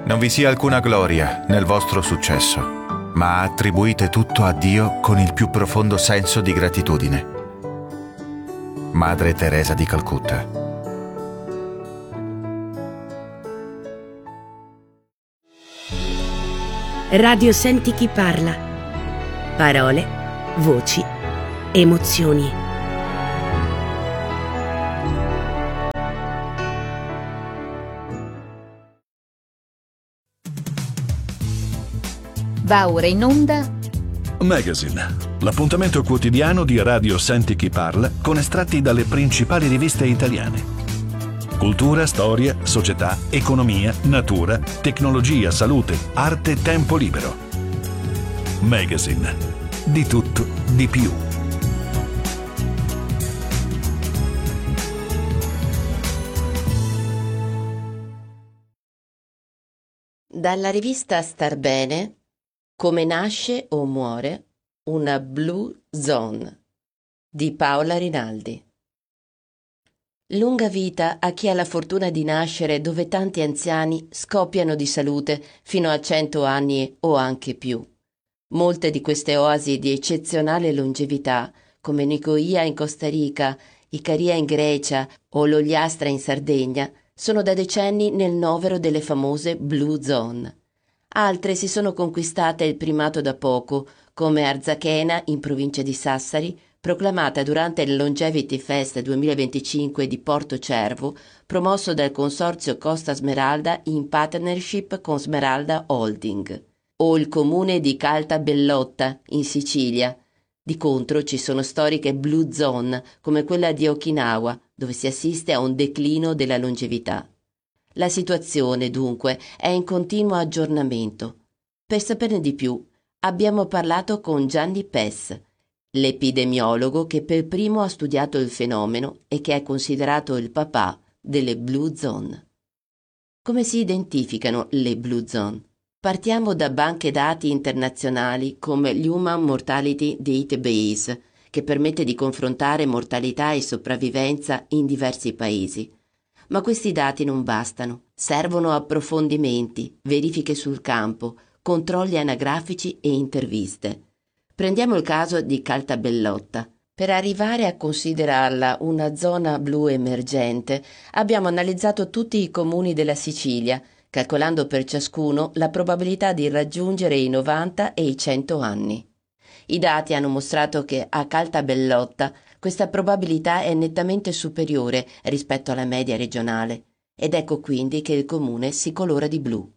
Non vi sia alcuna gloria nel vostro successo, ma attribuite tutto a Dio con il più profondo senso di gratitudine. Madre Teresa di Calcutta. Radio Senti chi parla. Parole, voci, emozioni. Va ora in onda Magazine, l'appuntamento quotidiano di Radio Senti chi parla con estratti dalle principali riviste italiane. Cultura, storia, società, economia, natura, tecnologia, salute, arte, tempo libero. Magazine, di tutto, di più. Dalla rivista Star Bene, come nasce o muore una Blue Zone di Paola Rinaldi. Lunga vita a chi ha la fortuna di nascere dove tanti anziani scoppiano di salute fino a 100 anni o anche più. Molte di queste oasi di eccezionale longevità, come Nicoia in Costa Rica, Icaria in Grecia o l'Ogliastra in Sardegna, sono da decenni nel novero delle famose Blue Zone. Altre si sono conquistate il primato da poco, come Arzachena in provincia di Sassari, proclamata durante il Longevity Fest 2025 di Porto Cervo, promosso dal consorzio Costa Smeralda in partnership con Smeralda Holding, o il comune di Calta Bellotta in Sicilia. Di contro ci sono storiche Blue Zone come quella di Okinawa, dove si assiste a un declino della longevità. La situazione, dunque, è in continuo aggiornamento. Per saperne di più, abbiamo parlato con Gianni Pes, l'epidemiologo che per primo ha studiato il fenomeno e che è considerato il papà delle Blue Zone. Come si identificano le Blue Zone? Partiamo da banche dati internazionali come l'Human Mortality Database, che permette di confrontare mortalità e sopravvivenza in diversi paesi. Ma questi dati non bastano, servono approfondimenti, verifiche sul campo, controlli anagrafici e interviste. Prendiamo il caso di Calta Bellotta. Per arrivare a considerarla una zona blu emergente, abbiamo analizzato tutti i comuni della Sicilia, calcolando per ciascuno la probabilità di raggiungere i 90 e i 100 anni. I dati hanno mostrato che a Calta Bellotta questa probabilità è nettamente superiore rispetto alla media regionale ed ecco quindi che il comune si colora di blu.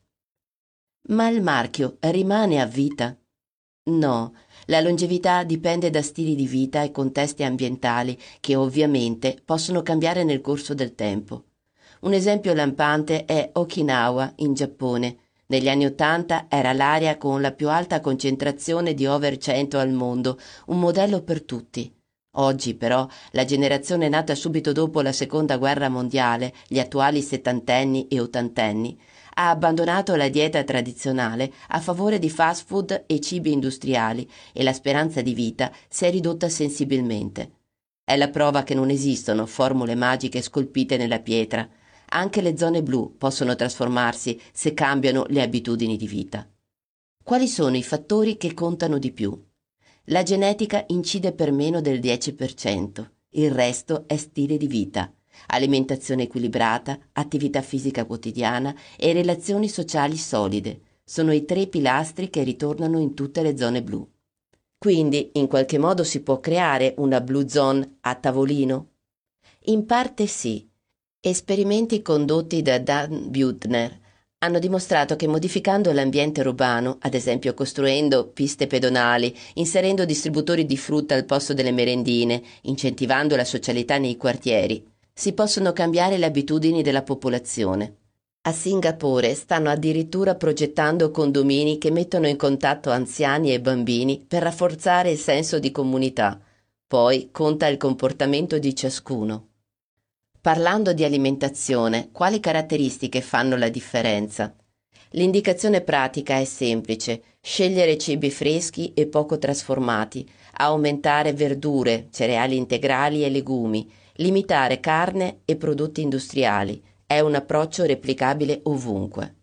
Ma il marchio rimane a vita? No, la longevità dipende da stili di vita e contesti ambientali che ovviamente possono cambiare nel corso del tempo. Un esempio lampante è Okinawa in Giappone. Negli anni '80 era l'area con la più alta concentrazione di over 100 al mondo, un modello per tutti. Oggi però la generazione nata subito dopo la seconda guerra mondiale, gli attuali settantenni e ottantenni, ha abbandonato la dieta tradizionale a favore di fast food e cibi industriali e la speranza di vita si è ridotta sensibilmente. È la prova che non esistono formule magiche scolpite nella pietra. Anche le zone blu possono trasformarsi se cambiano le abitudini di vita. Quali sono i fattori che contano di più? La genetica incide per meno del 10%, il resto è stile di vita, alimentazione equilibrata, attività fisica quotidiana e relazioni sociali solide. Sono i 3 pilastri che ritornano in tutte le zone blu. Quindi, in qualche modo si può creare una Blue Zone a tavolino? In parte sì. Esperimenti condotti da Dan Buettner hanno dimostrato che modificando l'ambiente urbano, ad esempio costruendo piste pedonali, inserendo distributori di frutta al posto delle merendine, incentivando la socialità nei quartieri, si possono cambiare le abitudini della popolazione. A Singapore stanno addirittura progettando condomini che mettono in contatto anziani e bambini per rafforzare il senso di comunità. Poi conta il comportamento di ciascuno. Parlando di alimentazione, quali caratteristiche fanno la differenza? L'indicazione pratica è semplice: scegliere cibi freschi e poco trasformati, aumentare verdure, cereali integrali e legumi, limitare carne e prodotti industriali. È un approccio replicabile ovunque.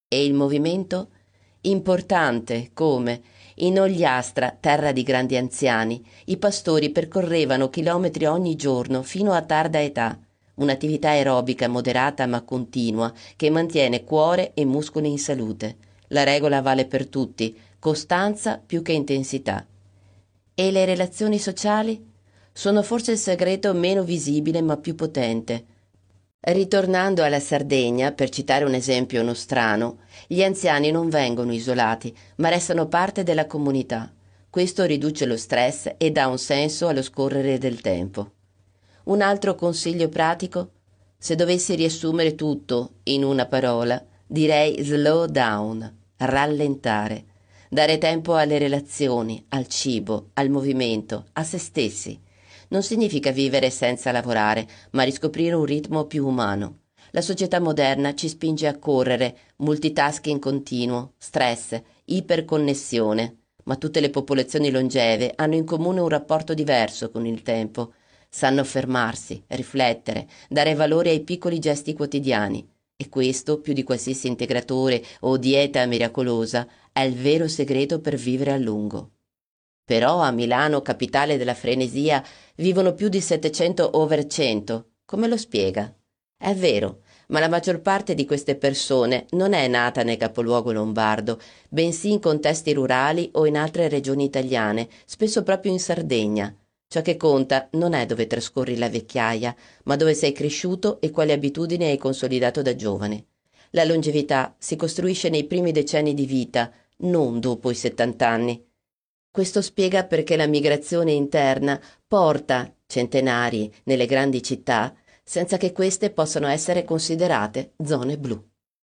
E il movimento? Importante, come? In Ogliastra, terra di grandi anziani, i pastori percorrevano chilometri ogni giorno fino a tarda età, un'attività aerobica moderata ma continua che mantiene cuore e muscoli in salute. La regola vale per tutti, costanza più che intensità. E le relazioni sociali? Sono forse il segreto meno visibile ma più potente. Ritornando alla Sardegna, per citare un esempio nostrano, gli anziani non vengono isolati, ma restano parte della comunità. Questo riduce lo stress e dà un senso allo scorrere del tempo. Un altro consiglio pratico? Se dovessi riassumere tutto in una parola, direi slow down, rallentare, dare tempo alle relazioni, al cibo, al movimento, a se stessi. Non significa vivere senza lavorare, ma riscoprire un ritmo più umano. La società moderna ci spinge a correre, multitasking continuo, stress, iperconnessione, ma tutte le popolazioni longeve hanno in comune un rapporto diverso con il tempo. Sanno fermarsi, riflettere, dare valore ai piccoli gesti quotidiani. E questo, più di qualsiasi integratore o dieta miracolosa, è il vero segreto per vivere a lungo. Però a Milano, capitale della frenesia, vivono più di 700 over 100. Come lo spiega? È vero, ma la maggior parte di queste persone non è nata nel capoluogo lombardo, bensì in contesti rurali o in altre regioni italiane, spesso proprio in Sardegna. Ciò che conta non è dove trascorri la vecchiaia, ma dove sei cresciuto e quali abitudini hai consolidato da giovane. La longevità si costruisce nei primi decenni di vita, non dopo i 70 anni. Questo spiega perché la migrazione interna porta centenari nelle grandi città senza che queste possano essere considerate zone blu.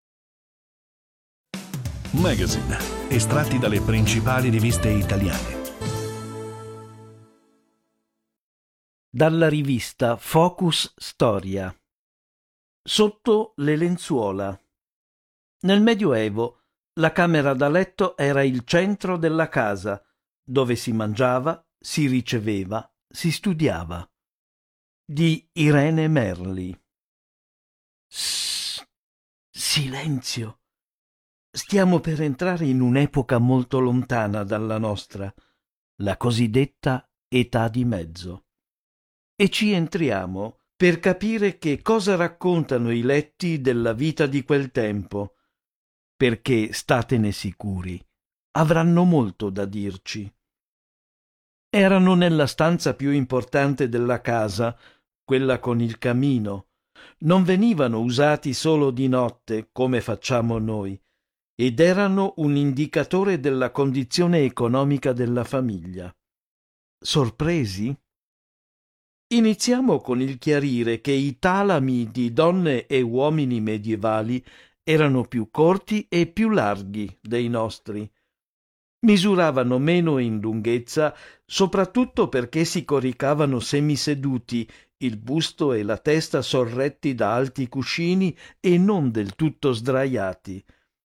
Magazine, estratti dalle principali riviste italiane. Dalla rivista Focus Storia. Sotto le lenzuola. Nel Medioevo la camera da letto era il centro della casa, dove si mangiava, si riceveva, si studiava. Di Irene Merli. Silenzio. Stiamo per entrare in un'epoca molto lontana dalla nostra, la cosiddetta età di mezzo. E ci entriamo per capire che cosa raccontano i letti della vita di quel tempo, perché, statene sicuri, avranno molto da dirci. Erano nella stanza più importante della casa, quella con il camino. Non venivano usati solo di notte, come facciamo noi, ed erano un indicatore della condizione economica della famiglia. Sorpresi? Iniziamo con il chiarire che i talami di donne e uomini medievali erano più corti e più larghi dei nostri. Misuravano meno in lunghezza, soprattutto perché si coricavano semiseduti, il busto e la testa sorretti da alti cuscini e non del tutto sdraiati.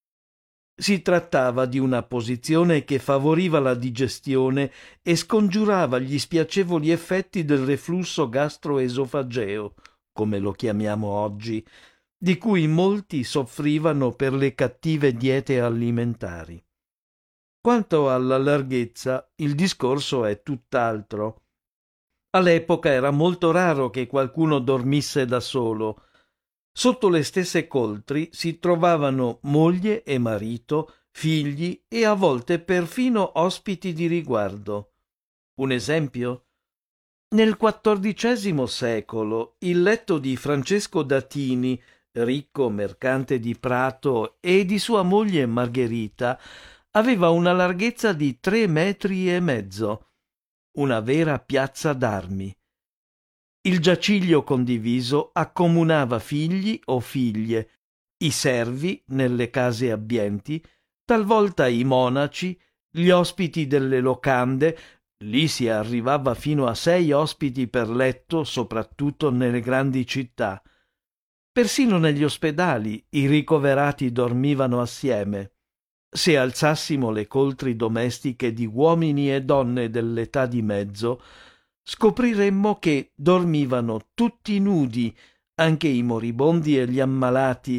Si trattava di una posizione che favoriva la digestione e scongiurava gli spiacevoli effetti del reflusso gastroesofageo, come lo chiamiamo oggi, di cui molti soffrivano per le cattive diete alimentari. Quanto alla larghezza, il discorso è tutt'altro. All'epoca era molto raro che qualcuno dormisse da solo. Sotto le stesse coltri si trovavano moglie e marito, figli e a volte perfino ospiti di riguardo. Un esempio? Nel XIV secolo il letto di Francesco d'Atini, ricco mercante di Prato, e di sua moglie Margherita aveva una larghezza di 3,5 metri, una vera piazza d'armi. Il giaciglio condiviso accomunava figli o figlie, i servi nelle case abbienti, talvolta i monaci, gli ospiti delle locande. Lì si arrivava fino a 6 ospiti per letto, soprattutto nelle grandi città. Persino negli ospedali i ricoverati dormivano assieme. Se alzassimo le coltri domestiche di uomini e donne dell'età di mezzo, scopriremmo che dormivano tutti nudi, anche i moribondi e gli ammalati,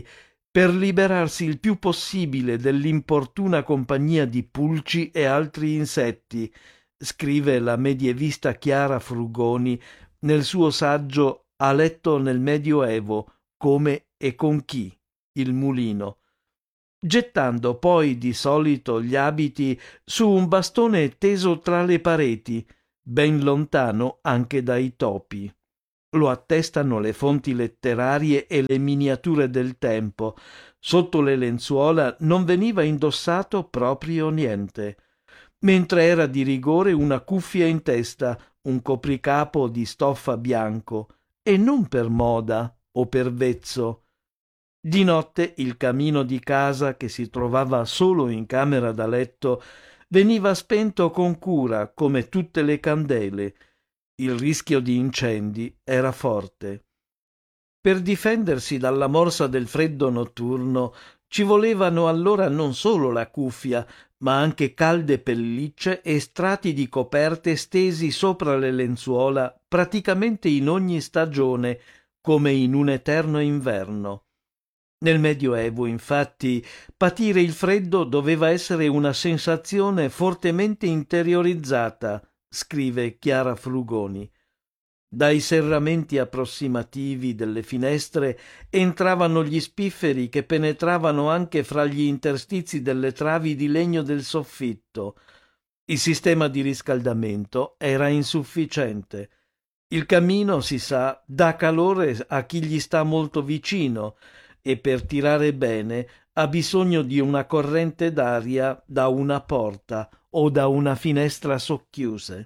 per liberarsi il più possibile dell'importuna compagnia di pulci e altri insetti, scrive la medievista Chiara Frugoni nel suo saggio A letto nel Medioevo, come e con chi, il mulino, gettando poi di solito gli abiti su un bastone teso tra le pareti, ben lontano anche dai topi. Lo attestano le fonti letterarie e le miniature del tempo. Sotto le lenzuola non veniva indossato proprio niente, mentre era di rigore una cuffia in testa, un copricapo di stoffa bianco, e non per moda o per vezzo. Di notte il camino di casa, che si trovava solo in camera da letto, veniva spento con cura come tutte le candele. Il rischio di incendi era forte. Per difendersi dalla morsa del freddo notturno ci volevano allora non solo la cuffia, ma anche calde pellicce e strati di coperte stesi sopra le lenzuola praticamente in ogni stagione, come in un eterno inverno. Nel Medioevo, infatti, patire il freddo doveva essere una sensazione fortemente interiorizzata, scrive Chiara Frugoni. Dai serramenti approssimativi delle finestre entravano gli spifferi che penetravano anche fra gli interstizi delle travi di legno del soffitto. Il sistema di riscaldamento era insufficiente. Il camino, si sa, dà calore a chi gli sta molto vicino e per tirare bene ha bisogno di una corrente d'aria da una porta o da una finestra socchiuse.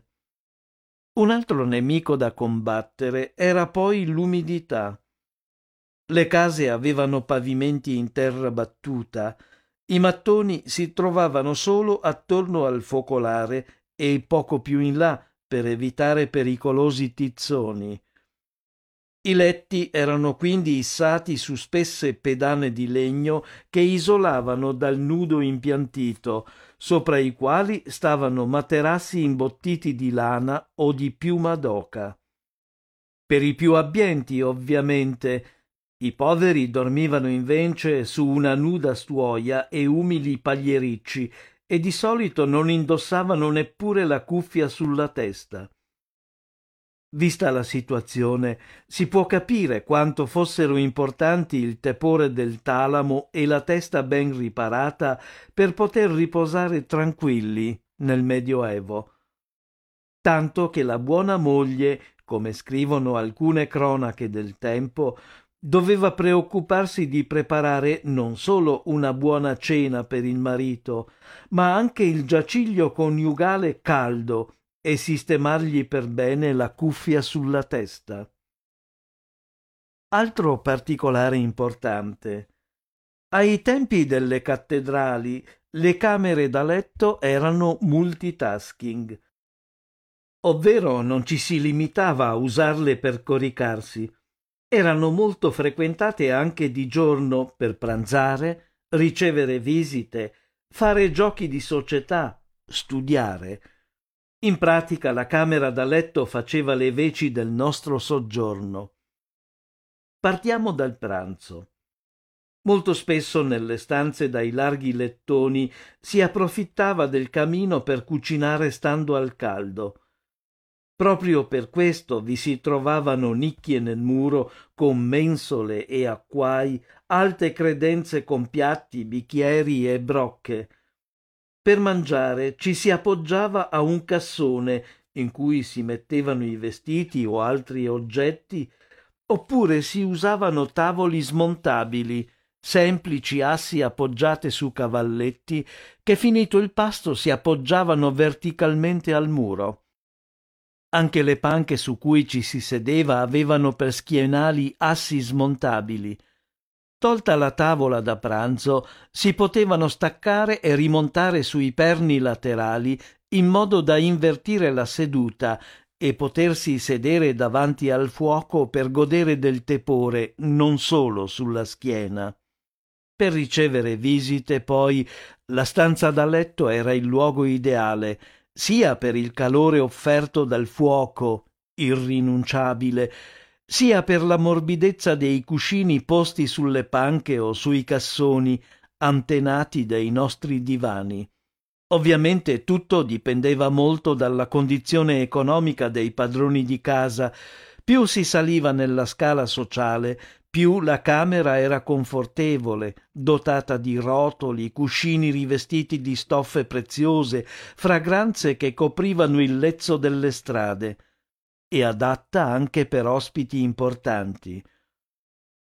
Un altro nemico da combattere era poi l'umidità. Le case avevano pavimenti in terra battuta, i mattoni si trovavano solo attorno al focolare e poco più in là per evitare pericolosi tizzoni. I letti erano quindi issati su spesse pedane di legno che isolavano dal nudo impiantito, sopra i quali stavano materassi imbottiti di lana o di piuma d'oca. Per i più abbienti, ovviamente, i poveri dormivano invece su una nuda stuoia e umili pagliericci e di solito non indossavano neppure la cuffia sulla testa. Vista la situazione, si può capire quanto fossero importanti il tepore del talamo e la testa ben riparata per poter riposare tranquilli nel Medioevo. Tanto che la buona moglie, come scrivono alcune cronache del tempo, doveva preoccuparsi di preparare non solo una buona cena per il marito, ma anche il giaciglio coniugale caldo e sistemargli per bene la cuffia sulla testa. Altro particolare importante. Ai tempi delle cattedrali le camere da letto erano multitasking, ovvero non ci si limitava a usarle per coricarsi. Erano molto frequentate anche di giorno per pranzare, ricevere visite, fare giochi di società, studiare. In pratica la camera da letto faceva le veci del nostro soggiorno. Partiamo dal pranzo. Molto spesso nelle stanze dai larghi lettoni si approfittava del camino per cucinare stando al caldo. Proprio per questo vi si trovavano nicchie nel muro con mensole e acquai, alte credenze con piatti, bicchieri e brocche. Per mangiare ci si appoggiava a un cassone in cui si mettevano i vestiti o altri oggetti, oppure si usavano tavoli smontabili, semplici assi appoggiate su cavalletti che finito il pasto si appoggiavano verticalmente al muro. Anche le panche su cui ci si sedeva avevano per schienali assi smontabili. Tolta la tavola da pranzo, si potevano staccare e rimontare sui perni laterali in modo da invertire la seduta e potersi sedere davanti al fuoco per godere del tepore non solo sulla schiena. Per ricevere visite, poi, la stanza da letto era il luogo ideale, sia per il calore offerto dal fuoco, irrinunciabile, sia per la morbidezza dei cuscini posti sulle panche o sui cassoni antenati dai nostri divani. Ovviamente tutto dipendeva molto dalla condizione economica dei padroni di casa. Più si saliva nella scala sociale, più la camera era confortevole, dotata di rotoli, cuscini rivestiti di stoffe preziose, fragranze che coprivano il lezzo delle strade, e adatta anche per ospiti importanti.